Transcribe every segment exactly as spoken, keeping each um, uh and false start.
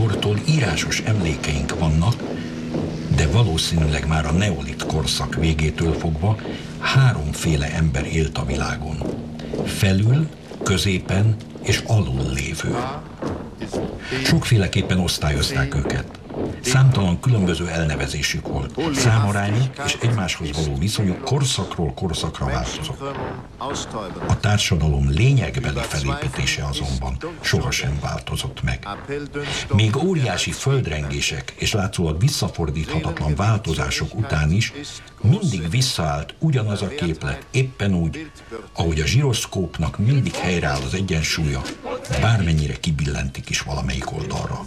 kortól írásos emlékeink vannak, de valószínűleg már a neolit korszak végétől fogva háromféle ember élt a világon. Felül, középen és alul lévő. Sokféleképpen osztályozták őket. Számtalan különböző elnevezésük volt. Számarányuk és egymáshoz való viszonyuk korszakról korszakra változott. A társadalom lényegbeli felépítése azonban sohasem változott meg. Még óriási földrengések és látszólag visszafordíthatatlan változások után is mindig visszaállt ugyanaz a képlet, éppen úgy, ahogy a zsiroszkópnak mindig helyreáll az egyensúlya, bármennyire kibillentik is valamelyik oldalra.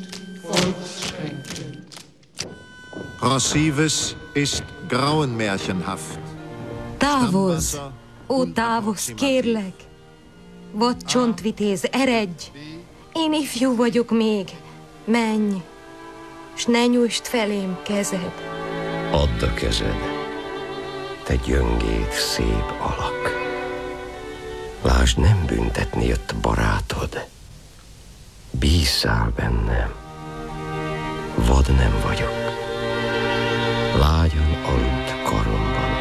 Rossivus ist grauenmärchenhaft. Távozz! Ó, távozz, kérlek! Vad csontvitéz, eredj! Én ifjú vagyok még. Menj, s ne nyújtsd felém kezed. Add a kezed, te gyöngéd, szép alak. Lásd, nem büntetni jött barátod. Bízzál bennem. Vad nem vagyok. Lágyan alud karomban